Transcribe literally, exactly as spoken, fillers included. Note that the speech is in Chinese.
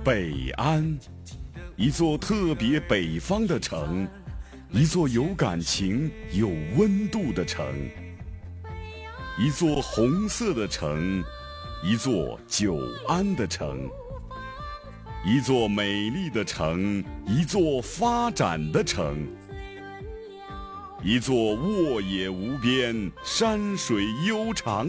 北安，一座特别北方的城，一座有感情、有温度的城，一座红色的城，一座久安的城，一座美丽的城，一座发展的城，一座沃野无边、山水悠长